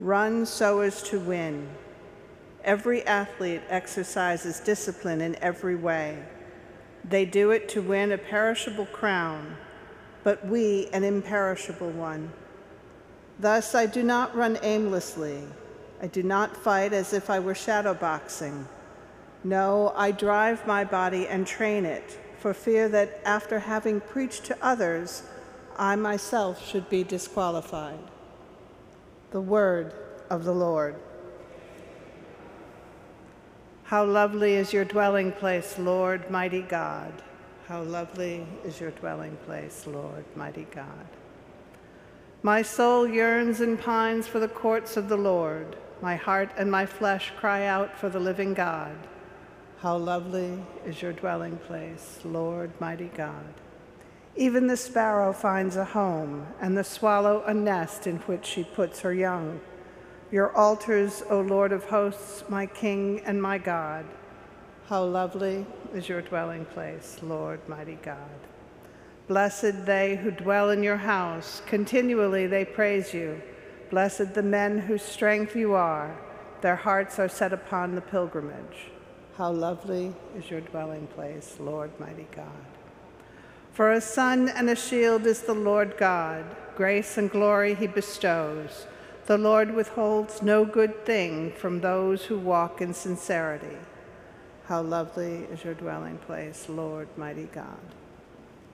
Run so as to win. Every athlete exercises discipline in every way. They do it to win a perishable crown, but we an imperishable one. Thus I do not run aimlessly. I do not fight as if I were shadowboxing. No, I drive my body and train it, for fear that after having preached to others, I myself should be disqualified. The word of the Lord. How lovely is your dwelling place, Lord, mighty God. How lovely is your dwelling place, Lord, mighty God. My soul yearns and pines for the courts of the Lord. My heart and my flesh cry out for the living God. How lovely is your dwelling place, Lord, mighty God. Even the sparrow finds a home, and the swallow a nest in which she puts her young. Your altars, O Lord of hosts, my King and my God. How lovely is your dwelling place, Lord, mighty God. Blessed they who dwell in your house, continually they praise you. Blessed the men whose strength you are, their hearts are set upon the pilgrimage. How lovely is your dwelling place, Lord, mighty God. For a sun and a shield is the Lord God. Grace and glory he bestows. The Lord withholds no good thing from those who walk in sincerity. How lovely is your dwelling place, Lord, mighty God.